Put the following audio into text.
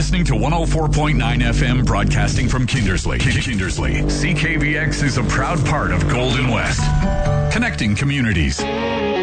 listening to 104.9 FM broadcasting from Kindersley. CKVX is a proud part of Golden West, connecting communities.